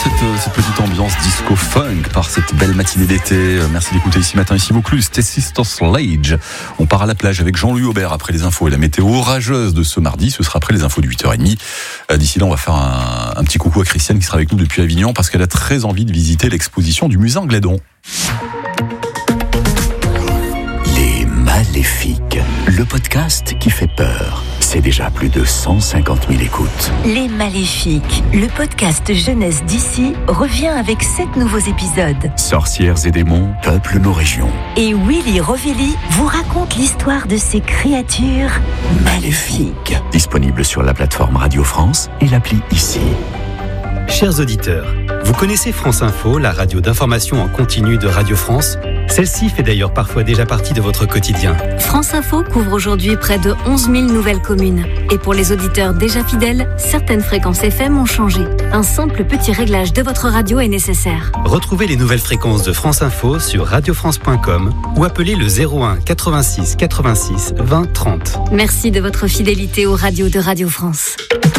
cette petite ambiance disco-funk par cette belle matinée d'été. Merci d'écouter ici matin, ici Vaucluse, c'était Sister Sledge. On part à la plage avec Jean-Louis Aubert après les infos et la météo orageuse de ce mardi. Ce sera après les infos de 8h30. D'ici là, on va faire un petit coucou à Christiane qui sera avec nous depuis Avignon parce qu'elle a très envie de visiter l'exposition du musée Angladon. Les Maléfiques, le podcast qui fait peur. C'est déjà plus de 150 000 écoutes. Les Maléfiques, le podcast jeunesse d'ici, revient avec 7 nouveaux épisodes. Sorcières et démons peuplent nos régions. Et Willy Rovelli vous raconte l'histoire de ces créatures maléfiques. Disponible sur la plateforme Radio France et l'appli ICI. Chers auditeurs, vous connaissez France Info, la radio d'information en continu de Radio France ? Celle-ci fait d'ailleurs parfois déjà partie de votre quotidien. France Info couvre aujourd'hui près de 11 000 nouvelles communes. Et pour les auditeurs déjà fidèles, certaines fréquences FM ont changé. Un simple petit réglage de votre radio est nécessaire. Retrouvez les nouvelles fréquences de France Info sur radiofrance.com ou appelez le 01 86 86 20 30. Merci de votre fidélité aux radios de Radio France.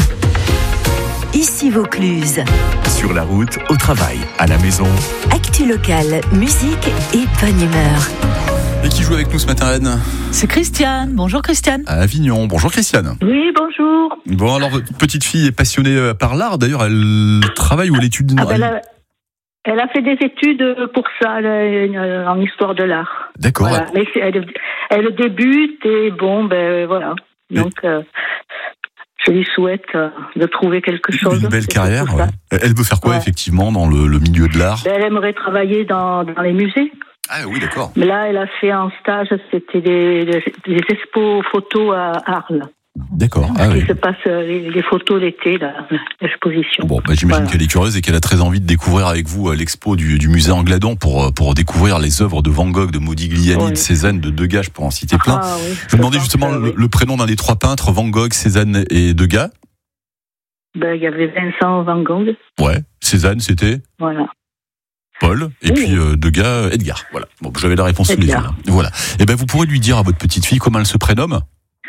Ici Vaucluse. Sur la route, au travail, à la maison. Actu locale, musique et bonne humeur. Et qui joue avec nous ce matin, Anne ? C'est Christiane. Bonjour Christiane. À Avignon. Bonjour Christiane. Oui, bonjour. Bon, alors votre petite fille est passionnée par l'art. D'ailleurs, elle travaille ou elle étudie Elle a fait des études pour ça, en histoire de l'art. D'accord. Voilà. Mais elle débute et bon, voilà. Donc, je lui souhaite de trouver quelque chose. Une belle carrière. Ouais. Elle veut faire quoi effectivement dans le milieu de l'art ? Elle aimerait travailler dans les musées. Ah oui, d'accord. Mais là, elle a fait un stage, c'était des expos photos à Arles. D'accord. Il se passe les photos l'été, l'exposition. Bon, j'imagine qu'elle est curieuse et qu'elle a très envie de découvrir avec vous l'expo du musée Angladon pour découvrir les œuvres de Van Gogh, de Modigliani, de Cézanne, de Degas, pour en citer plein. Je me demandais justement le prénom d'un des trois peintres, Van Gogh, Cézanne et Degas. Il y avait Vincent Van Gogh. Ouais, Cézanne c'était Paul, et puis Degas, Edgar. Voilà. Bon, j'avais la réponse sous les yeux. Voilà. Et vous pourrez lui dire à votre petite fille comment elle se prénomme ?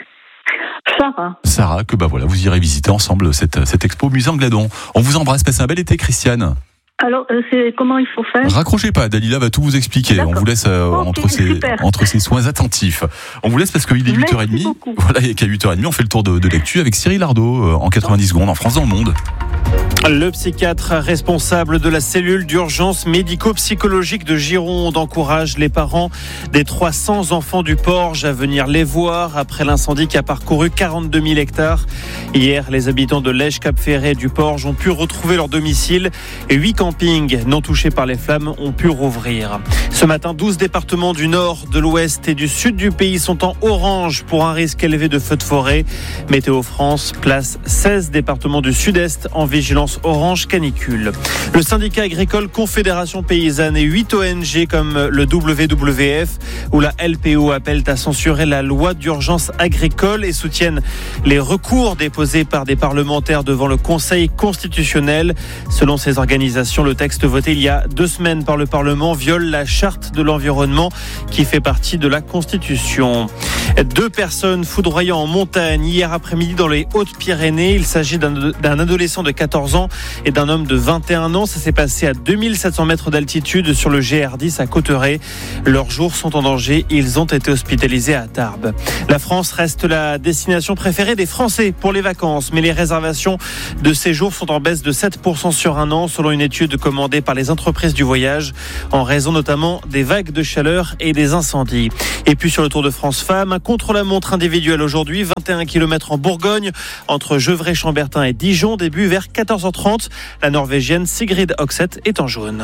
Sarah, que voilà, vous irez visiter ensemble cette expo au musée Angladon. On vous embrasse, passez un bel été, Christiane. Alors, comment il faut faire ? Raccrochez pas, Dalila va tout vous expliquer. D'accord. On vous laisse entre ses soins attentifs. On vous laisse parce qu'il est 8h30. Voilà, et qu'à 8h30, on fait le tour de l'actu avec Cyril Ardo en 90 secondes en France dans le monde. Le psychiatre responsable de la cellule d'urgence médico-psychologique de Gironde encourage les parents des 300 enfants du Porge à venir les voir après l'incendie qui a parcouru 42 000 hectares. Hier, les habitants de Lège-Cap-Ferret du Porge ont pu retrouver leur domicile et 8 campings non touchés par les flammes ont pu rouvrir. Ce matin, 12 départements du nord, de l'ouest et du sud du pays sont en orange pour un risque élevé de feux de forêt. Météo France place 16 départements du sud-est en vigilance orange canicule. Le syndicat agricole Confédération Paysanne et 8 ONG comme le WWF ou la LPO appellent à censurer la loi d'urgence agricole et soutiennent les recours déposés par des parlementaires devant le Conseil constitutionnel. Selon ces organisations, le texte voté il y a 2 semaines par le Parlement viole la charte de l'environnement qui fait partie de la Constitution. 2 personnes foudroyant en montagne hier après-midi dans les Hautes-Pyrénées. Il s'agit d'un adolescent de 14 ans et d'un homme de 21 ans. Ça s'est passé à 2700 mètres d'altitude sur le GR10 à Cauterets. Leurs jours sont en danger. Ils ont été hospitalisés à Tarbes. La France reste la destination préférée des Français pour les vacances, mais les réservations de séjour sont en baisse de 7% sur un an, selon une étude commandée par les entreprises du voyage, en raison notamment des vagues de chaleur et des incendies. Et puis sur le Tour de France Femmes, un contre-la-montre individuel aujourd'hui, 21 km en Bourgogne, entre Gevrey-Chambertin et Dijon, début vers 14h30. La Norvégienne Sigrid Oxeth est en jaune.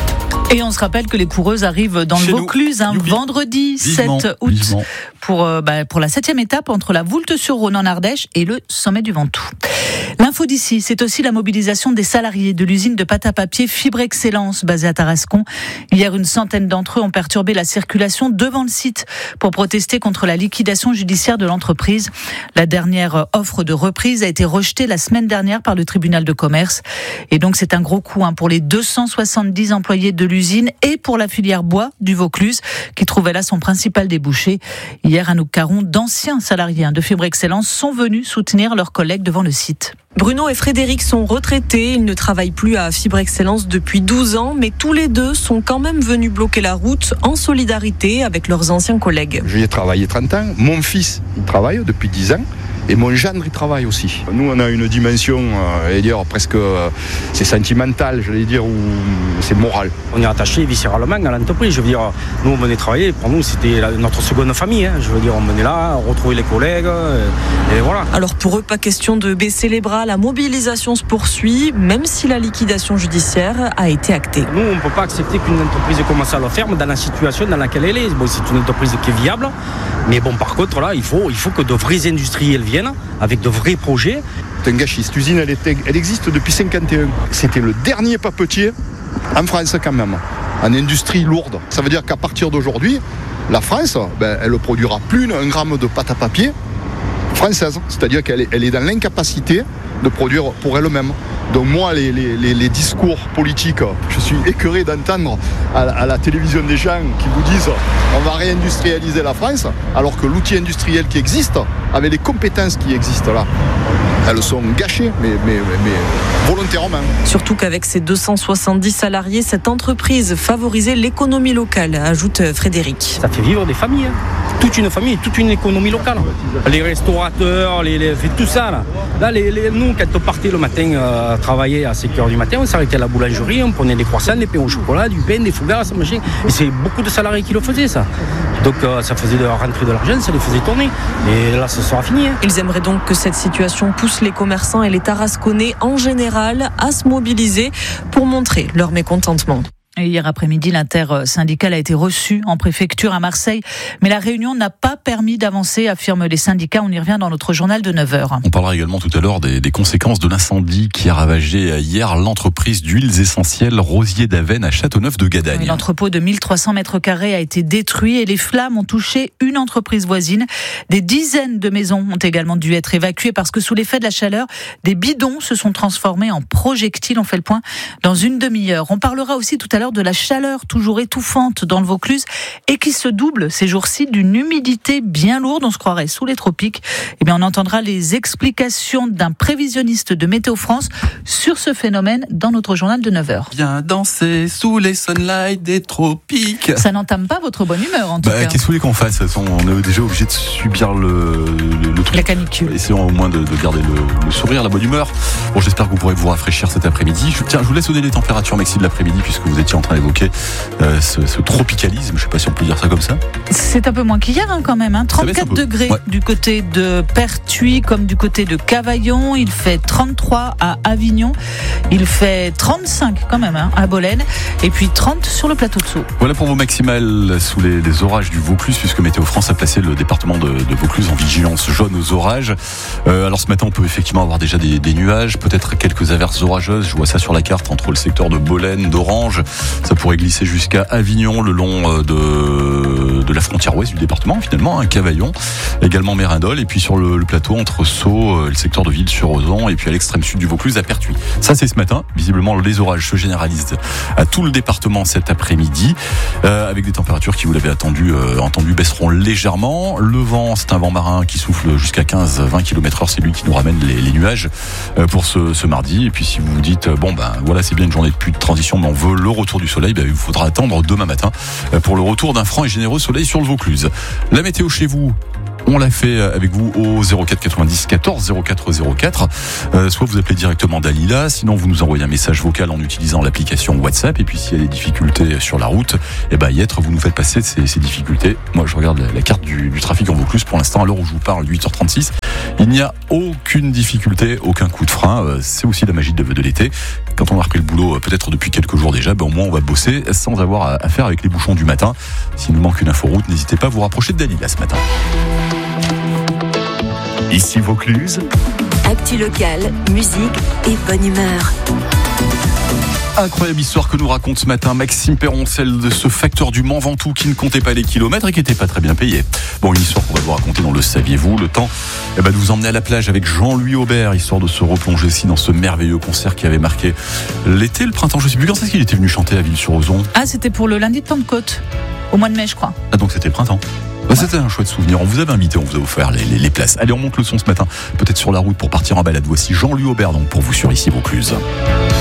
Et on se rappelle que les coureuses arrivent dans le Vaucluse vendredi 7 août pour la 7e étape entre la Voulte-sur-Rhône en Ardèche et le sommet du Ventoux. L'info d'ici, c'est aussi la mobilisation des salariés de l'usine de pâte à papier Fibre Excellence basée à Tarascon. Hier, une centaine d'entre eux ont perturbé la circulation devant le site pour protester contre la liquidation judiciaire de l'entreprise. La dernière offre de reprise a été rejetée la semaine dernière par le tribunal de commerce. Et donc, c'est un gros coup pour les 270 employés de l'usine l'usine et pour la filière bois du Vaucluse, qui trouvait là son principal débouché. Hier, Anouk Caron, d'anciens salariés de Fibre Excellence, sont venus soutenir leurs collègues devant le site. Bruno et Frédéric sont retraités, ils ne travaillent plus à Fibre Excellence depuis 12 ans, mais tous les deux sont quand même venus bloquer la route en solidarité avec leurs anciens collègues. J'y ai travaillé 30 ans, mon fils il travaille depuis 10 ans. Et mon gendre, il travaille aussi. Nous, on a une dimension, presque, c'est sentimental, j'allais dire, ou c'est moral. On est attaché viscéralement à l'entreprise. Je veux dire, nous, on venait travailler. Pour nous, c'était notre seconde famille. Je veux dire, on venait là, retrouver les collègues, et voilà. Alors pour eux, pas question de baisser les bras. La mobilisation se poursuit, même si la liquidation judiciaire a été actée. Nous, on ne peut pas accepter qu'une entreprise commence à la ferme dans la situation dans laquelle elle est. Bon, c'est une entreprise qui est viable, mais bon, par contre, là, il faut que de vrais industriels viennent avec de vrais projets. C'est un gâchis. Cette usine, elle existe depuis 51. C'était le dernier papetier en France quand même, en industrie lourde. Ça veut dire qu'à partir d'aujourd'hui, la France, elle ne produira plus un gramme de pâte à papier française. C'est-à-dire qu'elle est dans l'incapacité de produire pour elle-même. Donc moi, les discours politiques, je suis écœuré d'entendre à la télévision des gens qui vous disent on va réindustrialiser la France, alors que l'outil industriel qui existe, avec les compétences qui existent là, elles sont gâchées, mais volontairement. Surtout qu'avec ses 270 salariés, cette entreprise favorisait l'économie locale, ajoute Frédéric. Ça fait vivre des familles, toute une famille, toute une économie locale. Les restaurateurs, tout ça. Là, nous, quand on partait le matin travailler à 5h du matin, on s'arrêtait à la boulangerie, on prenait des croissants, des pains au chocolat, du pain, des fougas, ça machin. Et c'est beaucoup de salariés qui le faisaient, ça. Donc ça faisait rentrer de l'argent, ça les faisait tourner. Et là, ça sera fini. Ils aimeraient donc que cette situation pousse les commerçants et les Tarasconnais en général à se mobiliser pour montrer leur mécontentement. Et hier après-midi, l'intersyndicale a été reçue en préfecture à Marseille. Mais la réunion n'a pas permis d'avancer, affirment les syndicats. On y revient dans notre journal de 9h. On parlera également tout à l'heure des conséquences de l'incendie qui a ravagé hier l'entreprise d'huiles essentielles Rosier d'Avesnes à Châteauneuf-de-Gadagne. L'entrepôt de 1300 mètres carrés a été détruit et les flammes ont touché une entreprise voisine. Des dizaines de maisons ont également dû être évacuées parce que sous l'effet de la chaleur, des bidons se sont transformés en projectiles. On fait le point dans une demi-heure. On parlera aussi tout à l'heure de la chaleur toujours étouffante dans le Vaucluse et qui se double ces jours-ci d'une humidité bien lourde, on se croirait sous les tropiques. Eh bien, on entendra les explications d'un prévisionniste de Météo France sur ce phénomène dans notre journal de 9h. Viens danser sous les sunlights des tropiques. Ça n'entame pas votre bonne humeur en tout cas. Qu'est-ce que vous voulez qu'on fasse ? On est déjà obligé de subir le truc. La canicule. Essayons au moins de garder le sourire, la bonne humeur. Bon, j'espère que vous pourrez vous rafraîchir cet après-midi. Je vous laisse donner les températures maxi de l'après-midi puisque vous étiez en train d'évoquer ce tropicalisme, je ne sais pas si on peut dire ça comme ça. C'est un peu moins qu'hier quand même, 34 degrés du côté de Pertuis comme du côté de Cavaillon, il fait 33 à Avignon, il fait 35 quand même à Bolène et puis 30 sur le plateau de Sceaux. Voilà pour vos maximales sous les orages du Vaucluse puisque Météo France a placé le département de Vaucluse en vigilance jaune aux orages. Alors ce matin on peut effectivement avoir déjà des nuages, peut-être quelques averses orageuses, je vois ça sur la carte entre le secteur de Bolène, d'Orange. Ça pourrait glisser jusqu'à Avignon, le long de la frontière ouest du département, finalement, Cavaillon, également Mérindol, et puis sur le plateau entre Sceaux, le secteur de Ville-sur-Ozon, et puis à l'extrême sud du Vaucluse, à Pertuis. Ça, c'est ce matin. Visiblement, les orages se généralisent à tout le département cet après-midi, avec des températures qui, vous l'avez entendu, baisseront légèrement. Le vent, c'est un vent marin qui souffle jusqu'à 15-20 km/h. C'est lui qui nous ramène les nuages pour ce mardi. Et puis, si vous vous dites, voilà, c'est bien une journée de pluie de transition, mais on veut le retour du soleil, il vous faudra attendre demain matin pour le retour d'un franc et généreux soleil sur le Vaucluse. La météo chez vous, on l'a fait avec vous au 04 90 14 04 04. Soit vous appelez directement Dalila, sinon vous nous envoyez un message vocal en utilisant l'application WhatsApp. Et puis s'il y a des difficultés sur la route, Yêtre, vous nous faites passer ces difficultés. Moi je regarde la carte du trafic en Vaucluse. Pour l'instant, à l'heure où je vous parle, 8h36, il n'y a aucune difficulté, aucun coup de frein. C'est aussi la magie de l'été. Quand on a repris le boulot, peut-être depuis quelques jours déjà, au moins on va bosser sans avoir à faire avec les bouchons du matin. S'il nous manque une inforoute, n'hésitez pas à vous rapprocher de Dalila ce matin. Ici Vaucluse. Actu locale, musique et bonne humeur. Incroyable histoire que nous raconte ce matin Maxime Perron, celle de ce facteur du Mont Ventoux qui ne comptait pas les kilomètres et qui n'était pas très bien payé. Bon, une histoire qu'on va vous raconter dans Le Saviez-vous. Le temps de vous emmener à la plage avec Jean-Louis Aubert, histoire de se replonger aussi dans ce merveilleux concert qui avait marqué l'été, le printemps. Je sais plus quand est-ce qu'il était venu chanter à Ville-sur-Ozon. Ah, c'était pour le lundi de Pentecôte, au mois de mai, je crois. Ah, donc c'était le printemps. C'était un chouette souvenir. On vous avait invité, on vous a offert les places. Allez, on monte le son ce matin, peut-être sur la route pour partir en balade. Voici Jean-Louis Aubert donc pour vous sur Ici Vaucluse.